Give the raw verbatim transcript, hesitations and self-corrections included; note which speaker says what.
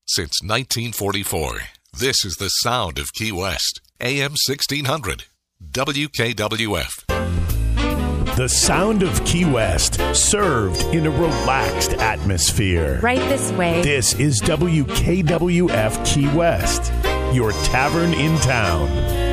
Speaker 1: since nineteen forty-four. This is the sound of Key West. A M sixteen hundred. W K W F.
Speaker 2: The sound of Key West, served in a relaxed atmosphere.
Speaker 3: Right this way.
Speaker 2: This is W K W F Key West, your tavern in town.